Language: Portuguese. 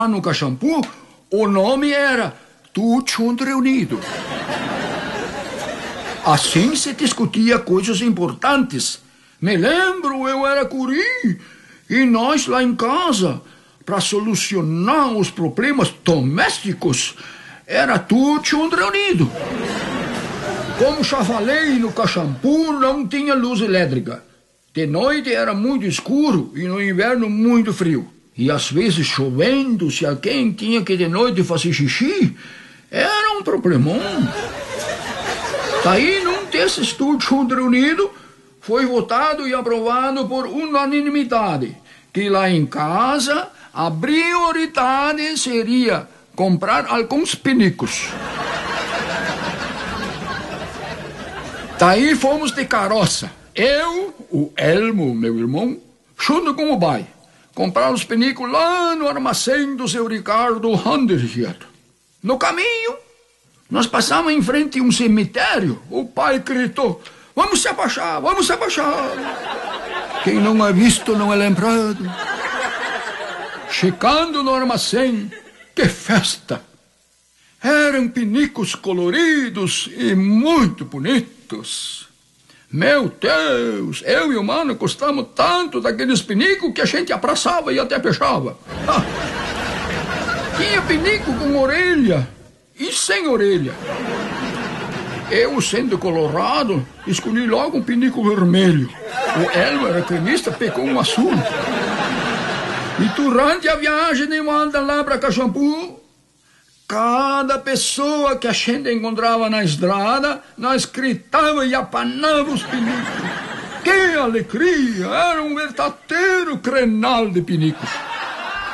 no Caxambu, o nome era Tudo Junto Reunido. Assim se discutia coisas importantes. Me lembro, eu era guri, e nós lá em casa, para solucionar os problemas domésticos, era tudo junto reunido. Como já falei, no Caxambu não tinha luz elétrica. De noite era muito escuro e no inverno muito frio. E às vezes chovendo, se alguém tinha que de noite fazer xixi, era um problemão. Daí, num desses tudo junto reunido, foi votado e aprovado por unanimidade que lá em casa a prioridade seria comprar alguns pinicos. Daí fomos de carroça. Eu, o Elmo, meu irmão, junto com o pai, comprar os pinicos lá no armazém do seu Ricardo Handerhier. No caminho, nós passamos em frente a um cemitério. O pai gritou: vamos se abaixar, vamos se abaixar. Quem não é visto não é lembrado. Chegando no armazém, que festa! Eram pinicos coloridos e muito bonitos. Meu Deus, eu e o mano gostamos tanto daqueles pinicos que a gente abraçava e até beijava. Tinha pinico com orelha e sem orelha. Eu, sendo colorado, escolhi logo um pinico vermelho. O Elmo era cremista, pegou um azul. E durante a viagem de volta lá para Caxambu, cada pessoa que a gente encontrava na estrada, nós gritava e apanava os pinicos. Que alegria! Era um verdadeiro crenal de pinicos.